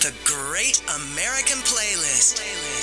The Great American Playlist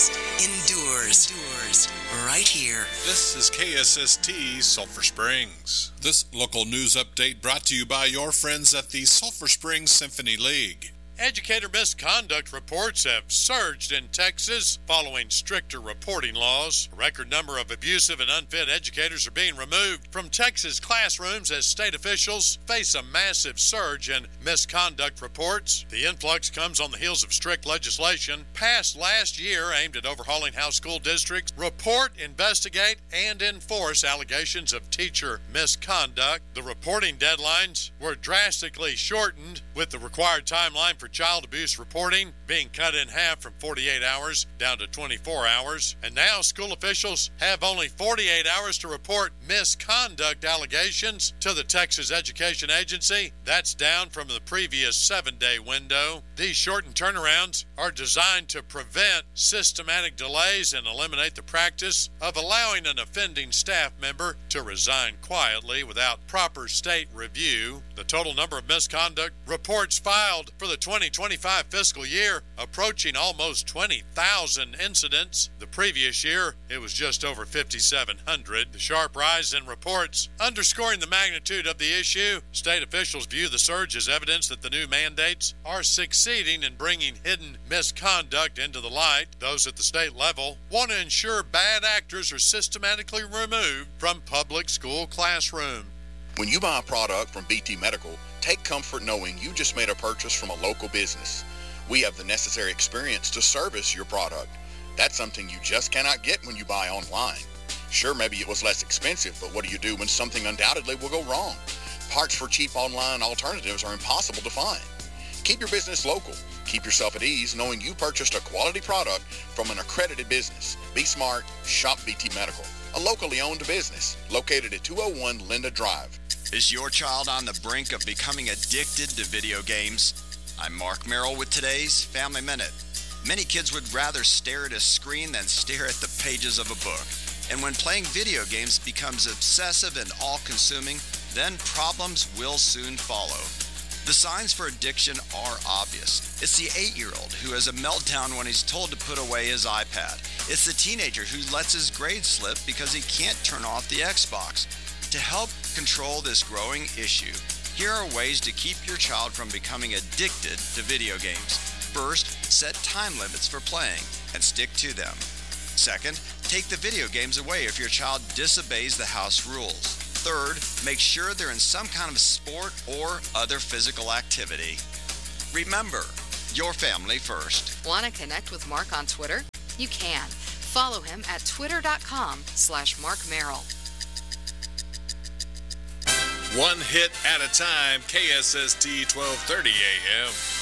endures right here. This is KSST Sulphur Springs. This local news update brought to you by your friends at the Sulphur Springs Symphony League. Educator misconduct reports have surged in Texas following stricter reporting laws. A record number of abusive and unfit educators are being removed from Texas classrooms as state officials face a massive surge in misconduct reports. The influx comes on the heels of strict legislation passed last year aimed at overhauling how school districts report, investigate, and enforce allegations of teacher misconduct. The reporting deadlines were drastically shortened, with the required timeline for child abuse reporting being cut in half from 48 hours down to 24 hours. And now school officials have only 48 hours to report misconduct allegations to the Texas Education Agency. That's down from the previous 7-day window. These shortened turnarounds are designed to prevent systematic delays and eliminate the practice of allowing an offending staff member to resign quietly without proper state review. The total number of misconduct reports filed for the 2025 fiscal year approaching almost 20,000 incidents. The previous year, it was just over 5,700. The sharp rise in reports underscoring the magnitude of the issue. State officials view the surge as evidence that the new mandates are succeeding in bringing hidden misconduct into the light. Those at the state level want to ensure bad actors are systematically removed from public school classrooms. When you buy a product from BT Medical, take comfort knowing you just made a purchase from a local business. We have the necessary experience to service your product. That's something you just cannot get when you buy online. Sure, maybe it was less expensive, but what do you do when something undoubtedly will go wrong? Parts for cheap online alternatives are impossible to find. Keep your business local. Keep yourself at ease knowing you purchased a quality product from an accredited business. Be smart, shop BT Medical, a locally owned business located at 201 Linda Drive. Is your child on the brink of becoming addicted to video games? I'm Mark Merrill with today's Family Minute. Many kids would rather stare at a screen than stare at the pages of a book. And when playing video games becomes obsessive and all-consuming, then problems will soon follow. The signs for addiction are obvious. It's the 8-year-old who has a meltdown when he's told to put away his iPad. It's the teenager who lets his grades slip because he can't turn off the Xbox. To help control this growing issue, here are ways to keep your child from becoming addicted to video games. First, set time limits for playing and stick to them. Second, take the video games away if your child disobeys the house rules. Third, make sure they're in some kind of sport or other physical activity. Remember, your family first. Want to connect with Mark on Twitter? You can. Follow him at twitter.com/Mark Merrill. One hit at a time, KSST 1230 AM.